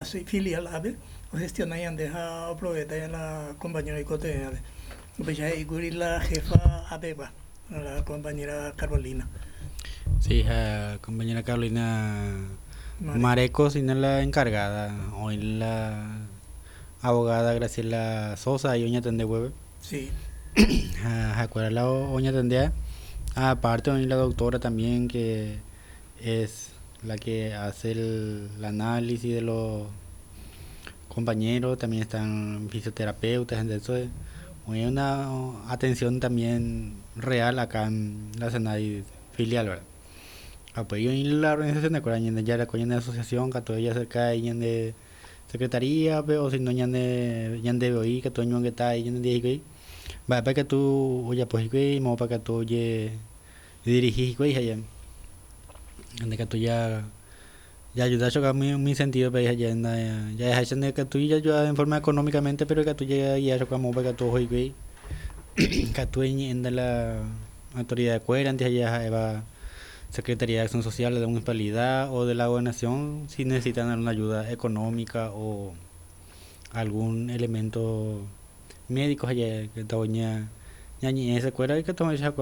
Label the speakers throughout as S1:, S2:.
S1: filial AVE, o gestiona y andeja proveta en la compañera de Cote, pues ya y la jefa AVEVA, la compañera Carolina.
S2: Sí, compañera Carolina
S1: Vale.
S2: Mareco, sino la encargada, hoy la abogada Graciela Sosa y Oña Tende Web.
S1: Sí,
S2: Acuerda la Oña Tendea. Aparte, hoy la doctora también, que es la que hace el análisis de los compañeros, también están fisioterapeutas, entonces hoy hay una atención también real acá en la Senadi filial, ¿verdad? Apoyo en la organización de Coraña, ya la coña de asociación, que todo ya cerca de secretaría, pero si no ya de BOI, que todo el mundo está ahí, ya de va para que tú, oye, pues, y mo para que tú, oye, dirigís, güey, allá, de que tú ya ayudas a mi sentido, pero ya ya es de que tú ya ayudas en forma económicamente, pero que tú ya como para que tú, oye, güey, que tú en la autoridad de cuera, antes ya va Secretaría de Acción Social de la Municipalidad o de la Gobernación si necesitan alguna ayuda económica o algún elemento médico allá que doña ñañi esa cuera que toma esa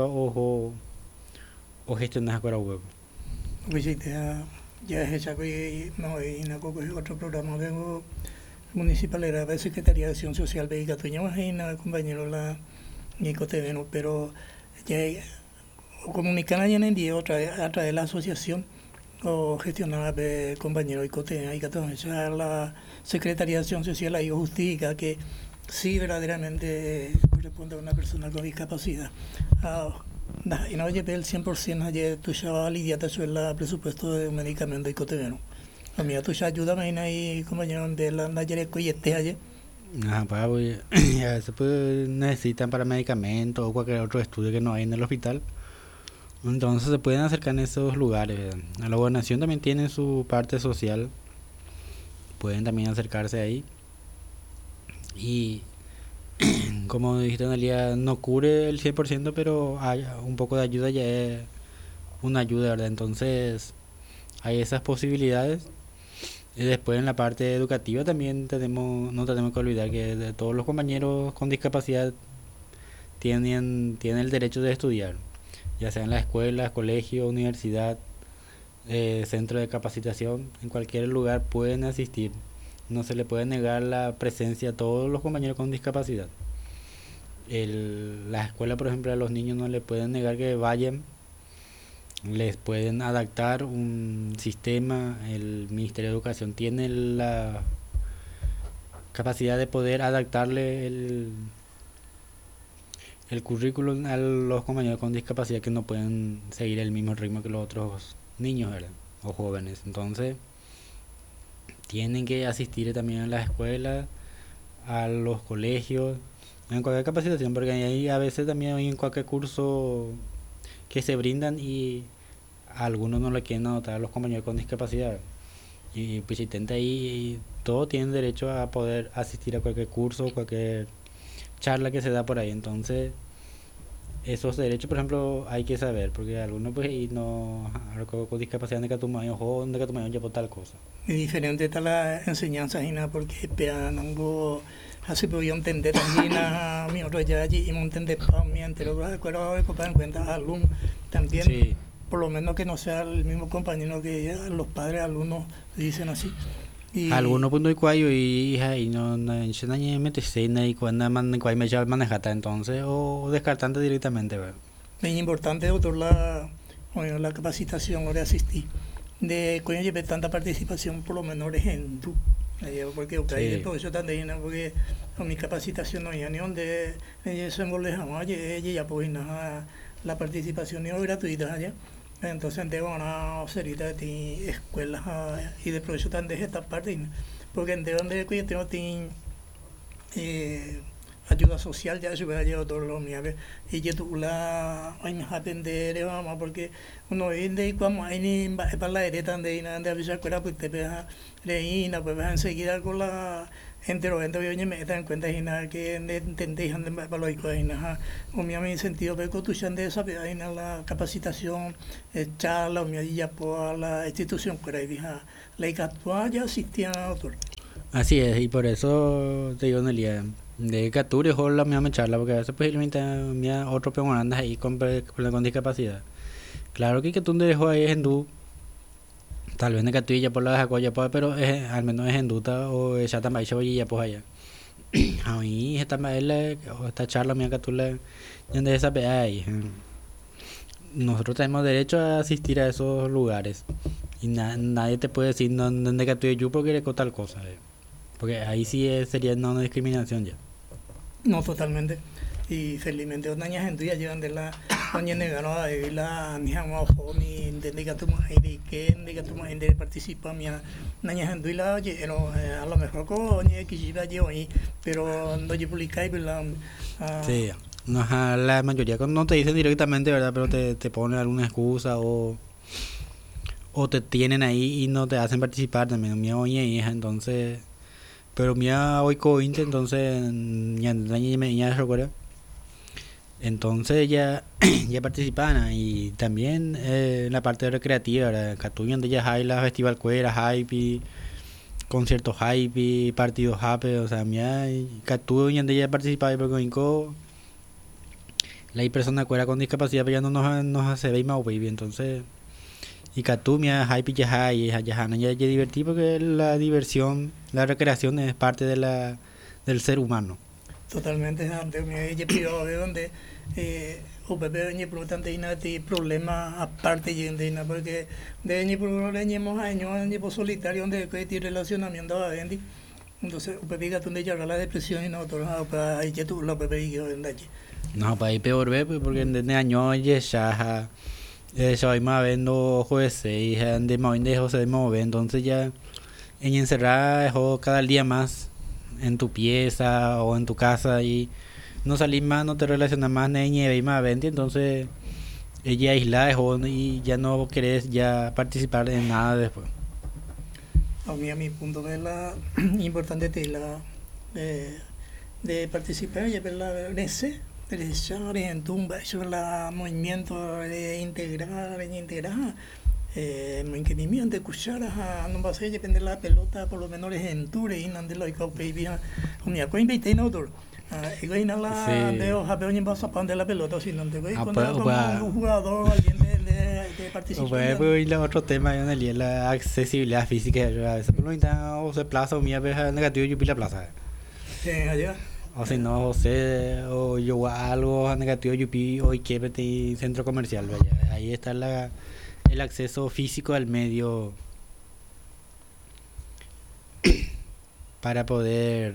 S2: o gestionar cuera web.
S1: pues ya es esa que no, y en otro programa de municipal era de Secretaría de Acción Social de Catuña, más en el compañero la Nico Teveno, pero ya o comunicar allá en el día otra vez a través de la asociación o gestionar de compañero y cote ahí que la Secretaría de Acción Social ahí justifica que sí verdaderamente corresponde a una persona con discapacidad. Y no llevé el 100% ayer tu ya lidiata sobre el presupuesto de un medicamento y cote menos. A mí tu ya ayuda ahí compañero de la Nayere Coyete ayer.
S2: Para pues, a veces pues, necesitan para medicamentos o cualquier otro estudio que no hay en el hospital. Entonces se pueden acercar en esos lugares. La gobernación también tiene su parte social. Pueden también acercarse ahí. Y como dijiste, Analia, no cubre el 100%, pero hay un poco de ayuda ya es una ayuda, ¿verdad? Entonces hay esas posibilidades. Y después en la parte educativa también no tenemos que olvidar que de todos los compañeros con discapacidad tienen el derecho de estudiar, ya sea en la escuela, colegio, universidad, centro de capacitación, en cualquier lugar pueden asistir. No se le puede negar la presencia a todos los compañeros con discapacidad. La escuela, por ejemplo, a los niños no le pueden negar que vayan, les pueden adaptar un sistema. El Ministerio de Educación tiene la capacidad de poder adaptarle el currículum a los compañeros con discapacidad que no pueden seguir el mismo ritmo que los otros niños, ¿verdad? O jóvenes. Entonces tienen que asistir también a las escuelas, a los colegios, en cualquier capacitación, porque ahí a veces también hay en cualquier curso que se brindan y a algunos no le quieren anotar a los compañeros con discapacidad. Y pues si intenta ahí, todos tienen derecho a poder asistir a cualquier curso, cualquier charla que se da por ahí. Entonces esos derechos, por ejemplo, hay que saber, porque algunos pues y no con discapacidad de que tu mayo o de que tu mayo ya por tal cosa.
S1: Y diferente está la enseñanza Gina porque peanango así podía entender Gina mi otro ya allí y me entender para mi entero recuerdo de copa en cuenta alumnos también
S2: Sí,
S1: por lo menos que no sea el mismo compañero que ella, los padres alumnos dicen así y
S2: algunos puntos de cuello y no enseñan medicina y cuando man cuál me llama manejata entonces o descartante directamente, ¿verdad?
S1: es importante doctor la capacitación o de asistir de coño lleve tanta participación por lo menos en tu porque okay,
S2: Sí.
S1: todo eso también porque con mi capacitación no hay ni donde se envolvejamos ella ya pues nada la participación es gratuita allá entonces tengo una serie de escuelas y de profesores también de esta parte porque de donde yo tengo eh, ayuda social ya se hubiera llevado todos los míos y yo tú la hay más aprender vamos porque uno viene y como hay ni para la hereta de nada de avisar que era pues te deja reina pues vas enseguida con la gente lo gente viene me dan cuenta y nada que entendéis ande para los hijos y nada o mi amigo sentido pero tú ya de esa y la capacitación charla o mi ya por la institución que era y dije la que actual ya asistía a otro
S2: Así es, y por eso te digo, Nelia, de captura o la misma charla, porque a veces pues limita a otro peón andas ahí con discapacidad. Claro que tú te dejó ahí es hindú, tal vez de que ya por la deja ya pues, pero al menos es hinduta o ya también ya pues allá. A mí esta charla mía que tú le de esa ahí. Nosotros tenemos derecho a asistir a esos lugares y nadie te puede decir no de que tú yo porque le tal cosa. Porque ahí sí sería una discriminación ya.
S1: No, totalmente. Y felizmente una gente ya llevan de la doña negano a la mi ojo ni de que tu mujer de que tu mujer de participa mi naña gente la oye a lo mejor coño que lleva yo ahí pero no yo publicáis pero
S2: sí, no, la mayoría no te dicen directamente, ¿verdad? Pero te ponen alguna excusa o te tienen ahí y no te hacen participar también. Mi oye hija, entonces, pero mi hoy cointe, entonces ya recuerda. Entonces ya ya participan y también la parte recreativa, ¿verdad? Catuñan de ya hay la festival cuera, hype, conciertos hype, partidos hype, o sea, mía Catuñan de ya participar porque la persona cuera con discapacidad pero ya no nos hace ver más baby, entonces y Catumia hype ya hay ya divertir porque la diversión, la recreación es parte de del ser humano.
S1: Totalmente antes me he pedido de donde o bebé ni importante y nada de problema aparte y nada porque de ni problema ni hemos años ni por solitario donde que tiene relacionamiento a vendi entonces o bebé donde ya la depresión y no otro para ahí que tú lo bebé y yo en allí
S2: No, para ir peor ve porque en año ya eso hay más vendo jueves y de más de José de mover entonces ya en encerrar cada día más en tu pieza o en tu casa y no salís más, no te relacionas más, ni nieve y más 20, entonces ella aislada y ya no querés ya participar en nada después.
S1: A mi punto de la importante de la de participar y ver la ese en tumba sobre el movimiento de integrar mantenimiento de cucharas no va a ser depende de la pelota por lo menos en tour y no de lo que baby como ya coin 20 no otro y coin la de hoja pero ni pasa pan de la pelota sino de coin cuando un jugador alguien de participación
S2: pues el otro tema es la accesibilidad física a veces por lo intenta o se plaza o mía veja negativo yo pila plaza
S1: allá
S2: o si no José o yo algo negativo yo pi hoy que centro comercial vaya ahí está el acceso físico al medio para poder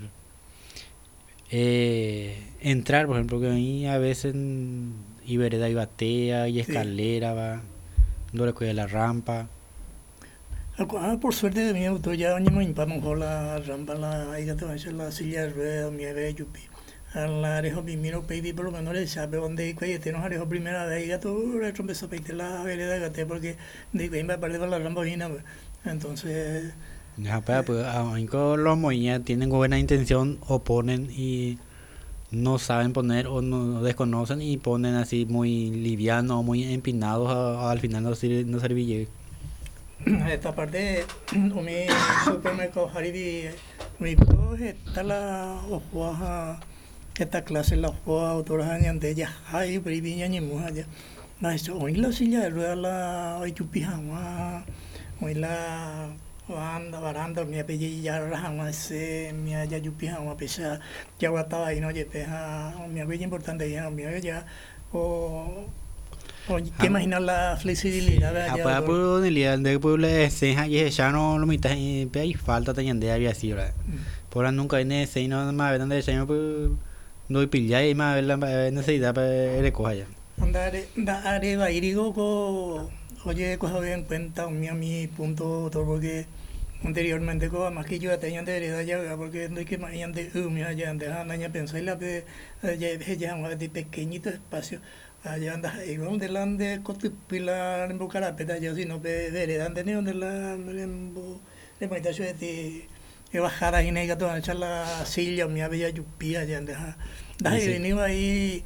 S2: entrar, por ejemplo, que a mí a veces y vereda y batea y escalera va, no le cuida la rampa.
S1: Por suerte de mi auto ya no me impamos la rampa la ahí te va a hacer la silla de ruedas mi bebé yupi la arejo primero baby por lo menos le sabe donde te nos arejo primera vez ya tú le empezó a pedir la vereda gate porque de que iba a perder la rampa vina entonces
S2: ya pues los moñas tienen buena intención o ponen y no saben poner o no desconocen y ponen así muy livianos o muy empinados al final no serville.
S1: Esta parte mi supermercado Haribi mi coge está la ojuaja esta clase la ojuaja autoras de ella hay briviña ni mujer ya hoy la silla de ruedas la hoy chupijama hoy la baranda mi apellido ya rajama se mi ya chupijama pesa ya estaba ahí no yepeja mi apellido importante ya mi ya o ¿qué imaginas la flexibilidad de allá?
S2: Apa por de pueblo seja y ya no lo mitad hay falta también de había así, ¿verdad? Por nunca en ese no más donde se no pilla y más la necesidad para recoger ya.
S1: Andare va irigo oye coja bien en cuenta mi punto todo porque anteriormente más que yo tenía de vereda ya porque no hay que imaginar de allá antes pensar la ya de pequeñito espacio allá anda igual delante cotipila en Bucarapeta yo si no vereda antes donde la le ponía yo de bajada y nega toda echar la silla mi había yupía allá anda venido ahí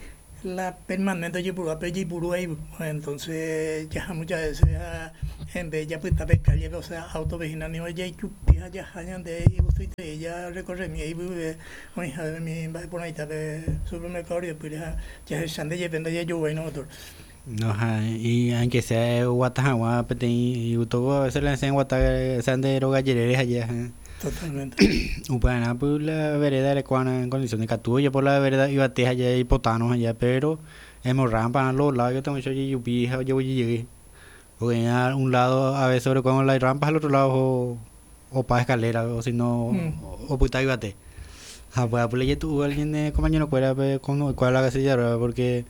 S1: la permanente Yipurú ahí, entonces ya muchas veces en vez ya pues está calle, o sea, autovejina ni oye chupia ya hayan de y vos ya recorre mi ahí mi hija mi va por ahí está de supermercado y después ya se ande depende ya yo bueno otro.
S2: No, y aunque sea Guatajagua, y todo a veces le enseñan Guataga, sean de rogallereres allá.
S1: Totalmente.
S2: Upana, pues la vereda de Ecuana en condiciones de Catuya, por la vereda iba a teja allá y potanos allá, pero hemos rampa a los lados, yo tengo hecho y yupi, yo llegué. Porque a un lado, a veces sobre cuando hay rampas, al otro lado, o para escalera, o si no, o puta iba a te. Pues ya tuvo alguien de compañero cuera, con cuál la casilla, porque.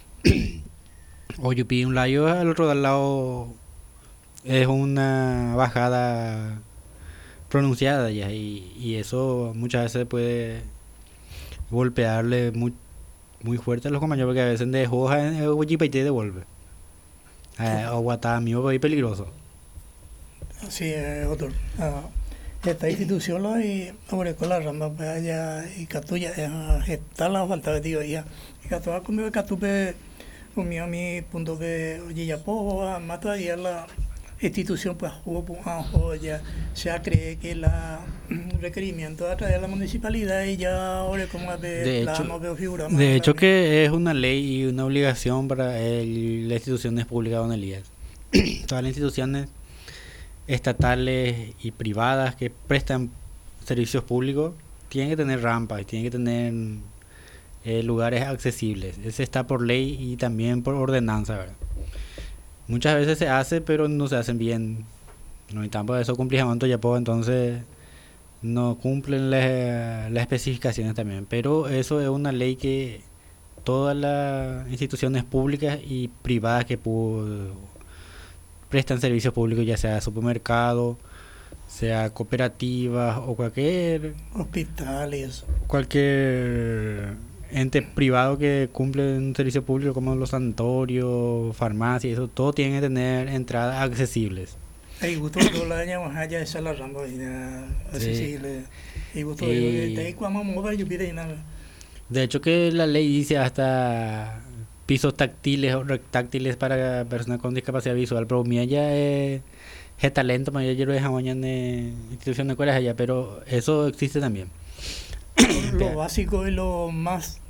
S2: O yupi un lado, al otro lado es una bajada pronunciada ya, y eso muchas veces puede golpearle muy fuerte a los compañeros, porque a veces de hoja y te devuelve. O guatami o es peligroso.
S1: Sí, otro. Esta institución la y sobre con la rama pues allá y Catuya está la falta de ya y Catuya conmigo Catupe conmigo a mi punto que oye ya po mata ya la institución pues ya se cree que la requerimiento a través de la municipalidad y ya ahora como plano veo figura
S2: de hecho que es una ley y una obligación para las instituciones públicas don Elías. Todas las instituciones estatales y privadas que prestan servicios públicos tienen que tener rampas, tienen que tener lugares accesibles. Ese está por ley y también por ordenanza, ¿verdad? Muchas veces se hace, pero no se hacen bien. No hay tampoco eso cumplimiento ya puedo, entonces no cumplen las especificaciones también. Pero eso es una ley que todas las instituciones públicas y privadas que prestan servicios públicos, ya sea supermercado, sea cooperativas o
S1: hospitales,
S2: cualquier ente privado que cumple un servicio público como los sanatorios, farmacias, eso todo tiene que tener entradas accesibles.
S1: Hay gusto de la llamamos allá esa la ramba accesible. Y gusto de cuando mover yo pide nada.
S2: De hecho que la ley dice hasta pisos táctiles o rectáctiles para personas con discapacidad visual, pero mía ya es talento, pero yo lo dejo mañana en instituciones de escuelas allá, pero eso existe también.
S1: Lo básico y lo más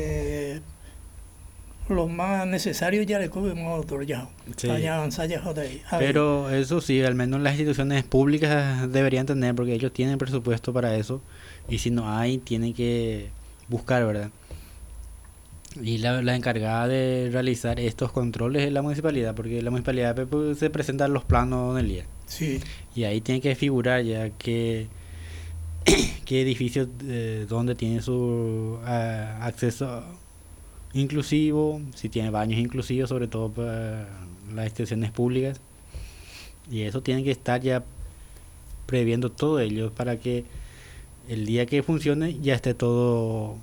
S1: necesario ya le cubrimos autor ya.
S2: Sí.
S1: Pero
S2: eso sí, al menos las instituciones públicas deberían tener, porque ellos tienen presupuesto para eso, y si no hay, tienen que buscar, ¿verdad? Y la encargada de realizar estos controles es la municipalidad, porque la municipalidad pues, se presentan los planos del día.
S1: Sí.
S2: Y ahí tiene que figurar ya qué edificio donde tiene su acceso inclusivo, si tiene baños inclusivos, sobre todo para las instituciones públicas. Y eso tiene que estar ya previendo todo ello para que el día que funcione ya esté todo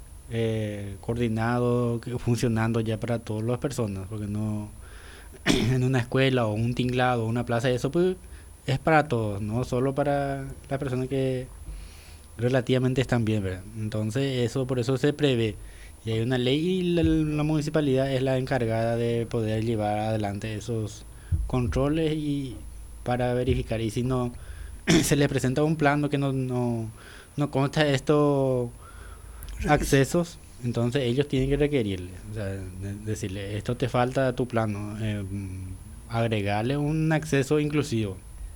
S2: coordinado, funcionando ya para todas las personas, porque no en una escuela o un tinglado o una plaza, eso pues es para todos, no solo para las personas que relativamente están bien, ¿verdad? Entonces eso por eso se prevé y hay una ley y la municipalidad es la encargada de poder llevar adelante esos controles y para verificar, y si no se le presenta un plano que no consta estos accesos, entonces ellos tienen que requerirle, o sea, decirle esto te falta a tu plano, agregarle un acceso inclusivo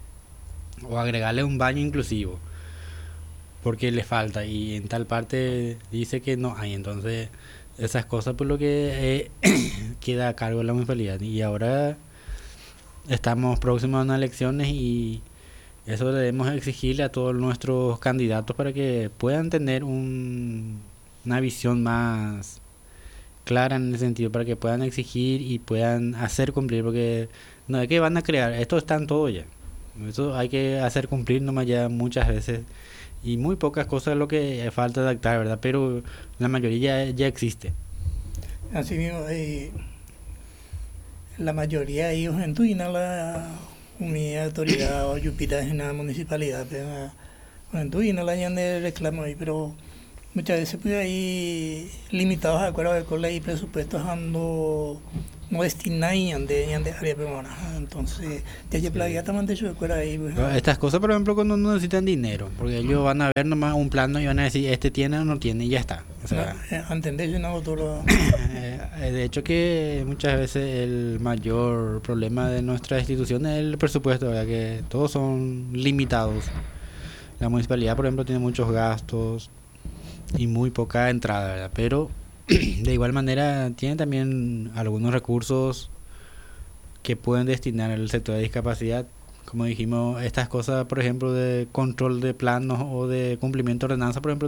S2: o agregarle un baño inclusivo porque le falta y en tal parte dice que no hay, entonces esas cosas por lo que queda a cargo de la municipalidad. Y ahora estamos próximos a unas elecciones y eso debemos exigirle a todos nuestros candidatos para que puedan tener una visión más clara en ese sentido, para que puedan exigir y puedan hacer cumplir, porque no es que van a crear, esto está en todo ya, eso hay que hacer cumplir nomás ya muchas veces y muy pocas cosas es lo que falta adaptar, ¿verdad? Pero la mayoría ya existe.
S1: Así mismo, la mayoría de ellos en Tuina, mi autoridad o Jupiter en la municipalidad, pero en Tuina la hayan de reclamo ahí, pero muchas veces pues ahí limitados de acuerdo con la y presupuestos no destinan de área peruana. Entonces, ya
S2: Sí.
S1: playa también de acuerdo ahí, pues,
S2: Pero estas cosas, por ejemplo, cuando no necesitan dinero, porque ellos van a ver nomás un plano y van a decir, este tiene o no tiene y ya está. O sea,
S1: entender yo no todo
S2: de hecho que muchas veces el mayor problema de nuestra institución es el presupuesto, ¿verdad? Que todos son limitados. La municipalidad, por ejemplo, tiene muchos gastos y muy poca entrada, ¿verdad? Pero de igual manera tiene también algunos recursos que pueden destinar al sector de discapacidad. Como dijimos, estas cosas, por ejemplo, de control de planos o de cumplimiento de ordenanza, por ejemplo,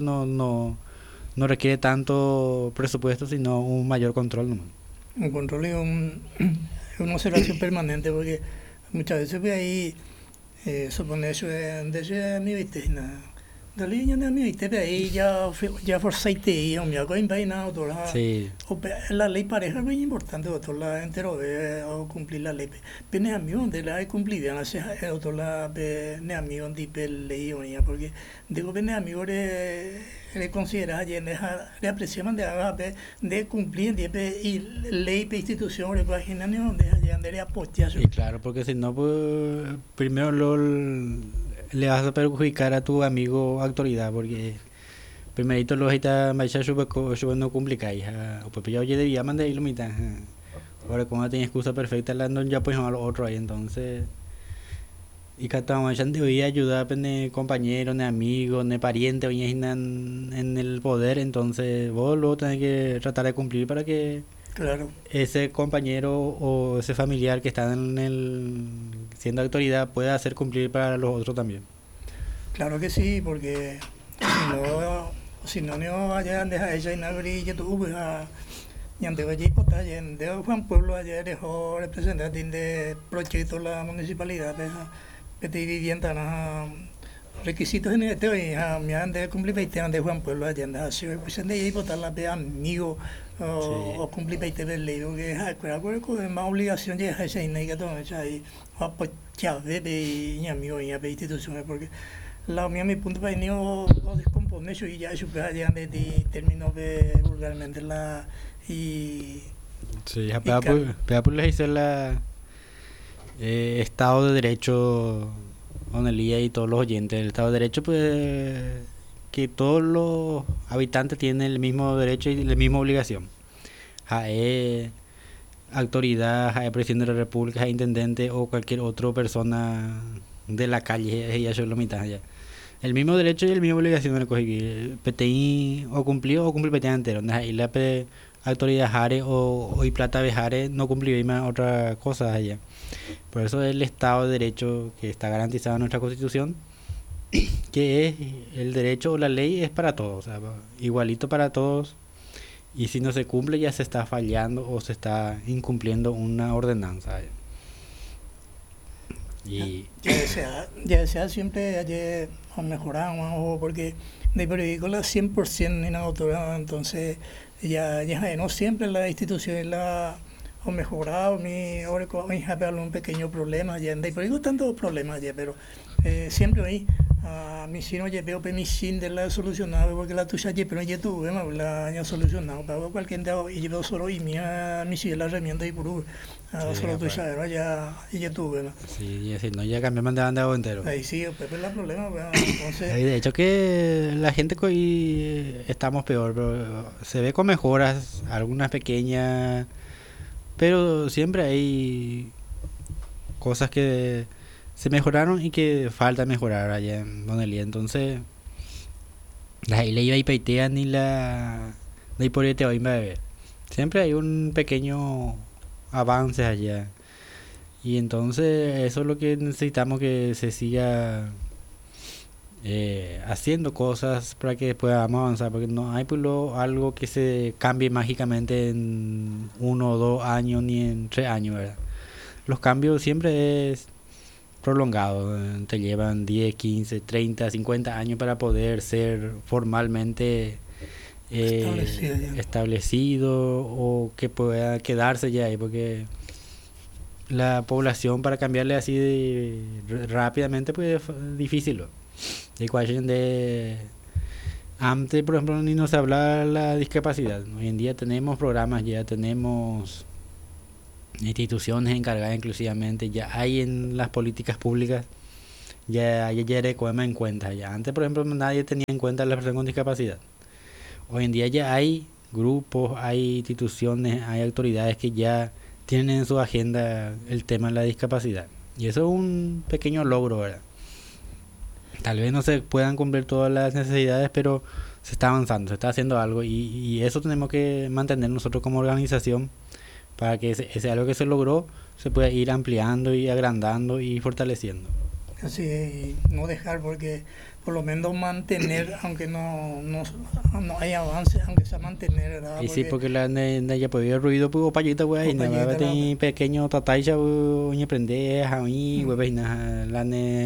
S2: no requiere tanto presupuesto, sino un mayor control nomás.
S1: un control y una observación permanente, porque muchas veces pues ahí supone eso de mi viste nada. Dali ya mi viste ahí ya forzaite y me hago vaina otra.
S2: Sí,
S1: La ley pareja es muy importante, doctor, la entero o cumplir la ley. Pero ne amigo de la cumplir, no sé, doctor, la ne amigo de ley o ya, porque digo que ne amigo le considera ya le apreciaban de haga de cumplir y ley pe institución le página ni donde ya le apoya.
S2: y claro, porque si no, pues primero le vas a perjudicar a tu amigo autoridad, porque primerito lo está maisha sube no complica hija, o pues ya oye debía mandar y lo mitad. Ahora como tiene excusa perfecta la no ya pues a los otros ahí entonces y cada uno ya debía ayudar pues ne compañero, ne amigo, ne pariente oye en el poder, entonces vos lo tenés que tratar de cumplir para que
S1: Claro,
S2: ese compañero o ese familiar que está en el siendo autoridad pueda hacer cumplir para los otros también.
S1: claro que sí, porque si no, no allá deja ella y no brilla tu pues y ante allí pota de Juan Pueblo ayer dejó representante de proyecto la municipalidad de vivienda requisitos en este hoy me han de cumplir 20 de Juan Pueblo allá así pues de ahí pota la de amigo
S2: Sí,
S1: o cumplir 20 de ley que es más obligación de esa y no hay que tomar ahí pues ya de amigo y a instituciones porque la mía mi punto para niño o descompone eso y ya eso pues allá de término de vulgarmente la y
S2: sí,
S1: y cal,
S2: pega por les dice la Estado de Derecho, Onelía y todos los oyentes. El Estado de Derecho, pues, que todos los habitantes tienen el mismo derecho y la misma obligación. Jae, autoridad, jae presidente de la República, jae intendente o cualquier otra persona de la calle, ya son la mitad ya. El mismo derecho y la misma obligación de recoger PTI o cumplió o cumple PTI entero. Y la autoridad jare o y plata de jare no cumplió más otra cosa allá. Por eso el Estado de Derecho que está garantizado en nuestra Constitución, que es el derecho o la ley es para todos, o sea, igualito para todos. Y si no se cumple ya se está fallando o se está incumpliendo una ordenanza. Y
S1: ya desea siempre ayer mejorar o porque de periódico la 100% inautorada entonces ya no siempre la institución la o mejorado mi ahora con mi hija un pequeño problema ya de periódico tantos problemas ya pero siempre ahí a mi si no veo que mi sin de la solucionado porque la tuya pero ya tuve la ya solucionado pero cualquier día y yo solo y mi si la herramienta y por
S2: sí,
S1: solo tuya ya tuve ¿no?
S2: sí, y así, no, ya cambiamos de banda entero.
S1: Ahí sí, Pepe es el problema, bueno, entonces,
S2: De hecho que la gente que hoy estamos peor, pero se ve con mejoras, algunas pequeñas, pero siempre hay cosas que se mejoraron y que falta mejorar allá en Bonelía. Entonces, la ley iba y peitea ni la de por te hoy ver. Siempre hay un pequeño avance allá. Y entonces eso es lo que necesitamos que se siga haciendo cosas para que podamos avanzar, porque no hay pues, algo que se cambie mágicamente en 1 o 2 años ni en 3 años, ¿verdad? Los cambios siempre es prolongado, te llevan 10, 15, 30, 50 años para poder ser formalmente establecido o que pueda quedarse ya ahí, porque la población para cambiarle así rápidamente pues es difícil. De ecuación de Antes, por ejemplo, ni nos hablaba de la discapacidad. Hoy en día tenemos programas, ya tenemos instituciones encargadas inclusivamente, ya hay en las políticas públicas, ya en cuenta. Ya antes, por ejemplo, nadie tenía en cuenta a la persona con discapacidad. Hoy en día ya hay grupos, hay instituciones, hay autoridades que ya tienen en su agenda el tema de la discapacidad. Y eso es un pequeño logro, ¿verdad? Tal vez no se puedan cumplir todas las necesidades, pero se está avanzando, se está haciendo algo y eso tenemos que mantener nosotros como organización para que ese algo que se logró se pueda ir ampliando y agrandando y fortaleciendo.
S1: Así, no dejar, porque por lo menos mantener, aunque no haya avance, aunque sea mantener, ¿verdad?
S2: Y sí, porque la ya podía ruido pues payita güey, na va ten pequeño tataicha uña prende a mí güey la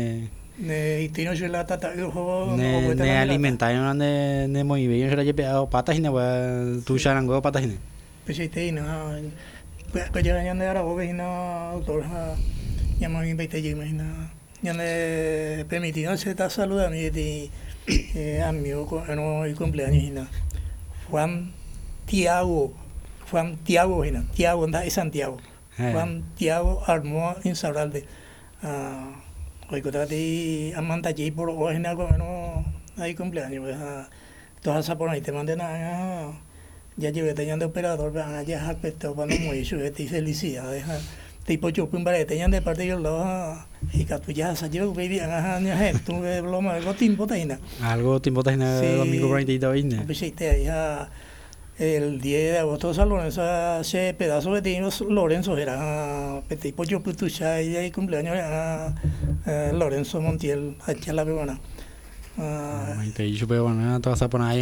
S1: y tiene yo la tata no
S2: ne alimentar ne muy bien yo ya patas y ne tu charango patas y
S1: pues este no pues ya ya ahora güey no doctor llama mi baita y imagina ya me permitió se ta salud a mí de amigo no el cumpleaños y Juan Tiago Tiago anda es Santiago Juan Tiago Armó Insaurralde hoy que trate amanta allí por hoy en algo no hay cumpleaños todas esas por ahí te mandan ya llevé teniendo operador van ya aspecto cuando muy suerte y felicidades tipo chụp bên bài tây nhân để partir lo y que tú ya se lleva baby tú lo más algo tiempo taina
S2: domingo 22
S1: pues ya el 10 de agosto salón ese pedazo de tinos Lorenzo era tipo yo pues tú ya y cumpleaños Lorenzo Montiel allá la peruana
S2: te yo veo una toda esa por ahí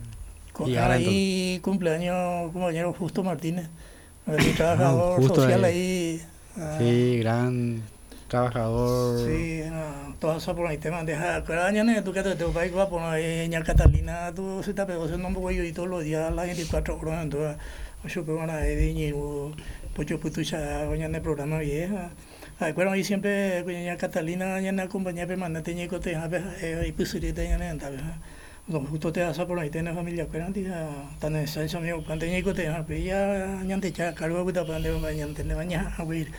S1: y cumpleaños compañero Justo Martínez el trabajador social ahí
S2: sí, gran trabajador.
S1: Sí, todo eso por ahí te mandeja. Pero año tú que te vas a poner ña Catalina, tú se te pegó ese nombre yo y todos los días las 24 horas entonces yo creo que de niño pues yo pues tú ya en el programa vieja. Bueno, y siempre ña Catalina ña acompaña permanente ña cote y pues se te ña entonces justo te vas a por ahí tener familia cuarenta tan necesario amigo cuando ña cote ya ña te echa cargo que te pande ña te le baña a ver.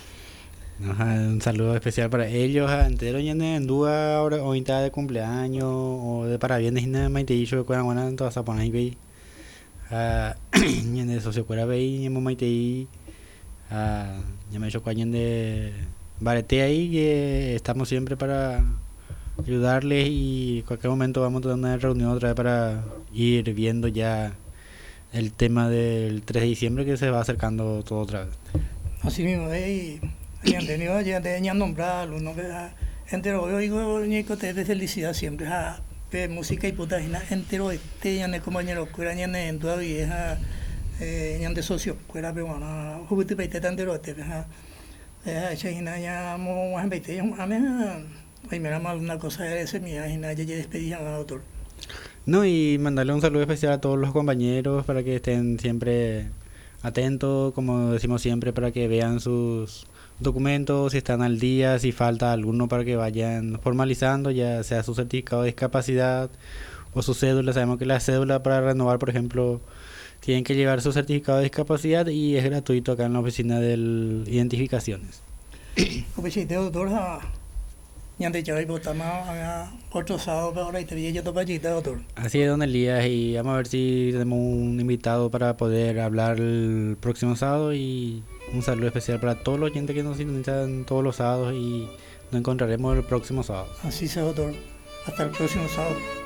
S2: Un saludo especial para ellos, entero ya en duda ahora hoy está de cumpleaños o de parabienes y nada más te dicho que bueno todas a poner ahí en el socio cuera veí en momento ahí ya me he hecho cuañen de barete ahí que estamos siempre para ayudarles y en cualquier momento vamos a tener una reunión otra vez para ir viendo ya el tema del 3 de diciembre que se va acercando todo otra vez.
S1: Así mismo ya han tenido ya te han nombrado uno que entero yo digo nico te de felicidad siempre que música y puta entero ya ne compañero que eran en toda vieja ya de socio que era pero bueno juguete peite entero te china ya mo han peite ay mira mal una cosa de ese mía y nadie ya despedían al autor.
S2: No, y mandarle un saludo especial a todos los compañeros para que estén siempre atentos, como decimos siempre, para que vean sus documentos, si están al día, si falta alguno para que vayan formalizando, ya sea su certificado de discapacidad o su cédula. Sabemos que la cédula para renovar, por ejemplo, tienen que llevar su certificado de discapacidad y es gratuito acá en la oficina de identificaciones.
S1: Pues sí, doctor, ya te echaba y botamos otro sábado ahora y te vi yo topa allí, doctor.
S2: Así es, don Elías, y vamos a ver si tenemos un invitado para poder hablar el próximo sábado y un saludo especial para todos los oyentes que nos sintonizan todos los sábados y nos encontraremos el próximo sábado.
S1: Así sea, doctor. Hasta el próximo sábado.